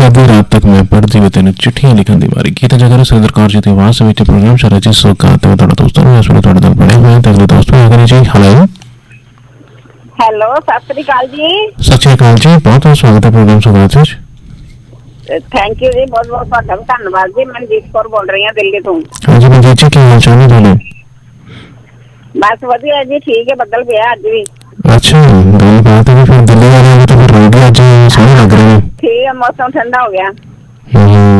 आधी रात तक मैं पढ़ती हुई तेन चिट्ठियां लिखन दी मारी गीता जगर सुरेंद्र कौर जी की आवाज में प्रोग्राम सारा जी सौगात है ਤੁਹਾਡਾ ਦੋਸਤਾਂ ਨੂੰ ਇਸ ਵੇਲੇ ਤੁਹਾਡੇ ਨਾਲ ਬਣੇ ਹੋਏ ਤੇ ਅਗਲੇ ਦੋਸਤ ਨੂੰ ਅਗਲੇ ਜੀ ਹੈਲੋ ਹੈਲੋ ਸਤਿ ਸ੍ਰੀ ਅਕਾਲ ਜੀ। ਸਤਿ ਸ਼੍ਰੀ ਅਕਾਲ ਜੀ, ਬਹੁਤ ਬਹੁਤ ਸਵਾਗਤ ਹੈ ਪ੍ਰੋਗਰਾਮ ਸੌਗਾਤ ਵਿੱਚ। ਥੈਂਕ ਯੂ ਜੀ, ਬਹੁਤ ਬਹੁਤ ਤੁਹਾਡਾ ਵੀ ਧੰਨਵਾਦ ਜੀ। ਮੈਂ ਮਨਜੀਤ ਕੌਰ ਬੋਲ ਰਹੀ ਹਾਂ ਦਿੱਲੀ ਤੋਂ। ਹਾਂਜੀ ਮਨਜੀਤ ਜੀ, ਕੀ ਹਾਲ ਚਾਲ ਹੈ ਤੁਹਾਨੂੰ? ਬਸ ਵਧੀਆ ਜੀ, ਠੀਕ ਹੈ। ਬੱਦਲ ਪਿਆ ਅੱਜ ਵੀ। अच्छा गलबात है फिर दिल्ली वाले तो फिर रोड भी आज सोहने लग रहे हैं। ठीक है, मौसम ठंडा हो गया।